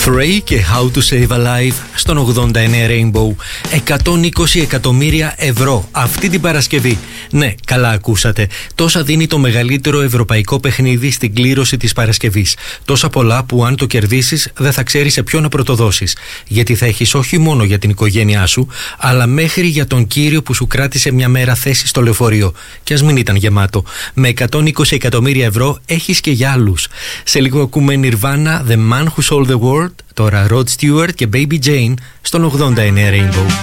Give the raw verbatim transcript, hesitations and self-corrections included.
Frey και How to Save a Life στον ογδόντα εννέα Rainbow. εκατόν είκοσι εκατομμύρια ευρώ αυτή την Παρασκευή. Ναι, καλά ακούσατε. Τόσα δίνει το μεγαλύτερο ευρωπαϊκό παιχνίδι στην κλήρωση της Παρασκευής. Τόσα πολλά που αν το κερδίσεις δεν θα ξέρεις σε ποιον να πρωτοδώσεις. Γιατί θα έχεις όχι μόνο για την οικογένειά σου, αλλά μέχρι για τον κύριο που σου κράτησε μια μέρα θέση στο λεωφορείο. Κι ας μην ήταν γεμάτο. Με εκατόν είκοσι εκατομμύρια ευρώ έχεις και για άλλους. Σε λίγο ακούμε Nirvana, The Man Who Sold the World, τώρα Rod Stewart και Baby Jane στον ογδόντα εννέα Rainbow.